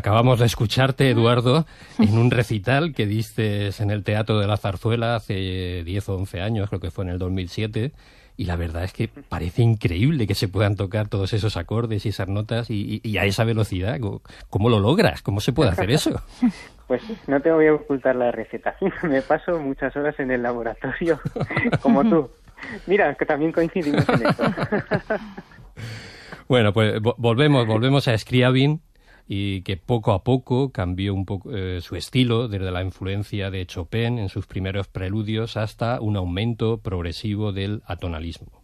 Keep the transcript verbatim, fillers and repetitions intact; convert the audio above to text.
acabamos de escucharte, Eduardo, en un recital que diste en el Teatro de la Zarzuela hace diez o once años, creo que fue en el dos mil siete, y la verdad es que parece increíble que se puedan tocar todos esos acordes y esas notas y, y a esa velocidad. ¿Cómo lo logras? ¿Cómo se puede hacer eso? Pues no te voy a ocultar la receta. Me paso muchas horas en el laboratorio, como tú. Mira, que también coincidimos en esto. Bueno, pues volvemos, volvemos a Scriabin, y que poco a poco cambió un poco eh, su estilo, desde la influencia de Chopin en sus primeros preludios hasta un aumento progresivo del atonalismo.